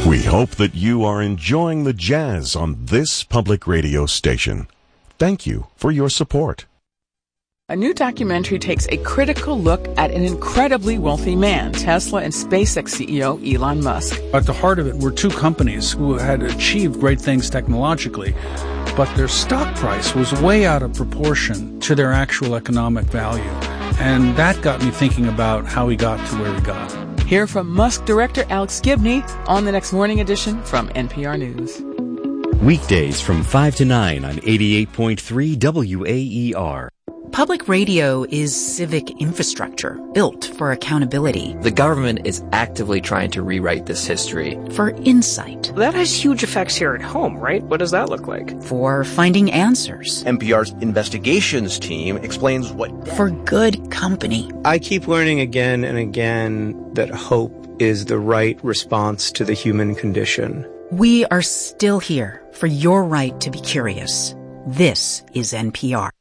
We hope that you are enjoying the jazz on this public radio station. Thank you for your support. A new documentary takes a critical look at an incredibly wealthy man, Tesla and SpaceX CEO Elon Musk. At the heart of it were two companies who had achieved great things technologically, but their stock price was way out of proportion to their actual economic value. And that got me thinking about how he got to where he got. Hear from Musk director Alex Gibney on the next morning edition from NPR News. Weekdays from 5 to 9 on 88.3 WAER. Public radio is civic infrastructure built for accountability. The government is actively trying to rewrite this history. For insight. That has huge effects here at home, right? What does that look like? For finding answers. NPR's investigations team explains what... For good company. I keep learning again and again that hope is the right response to the human condition. We are still here for your right to be curious. This is NPR.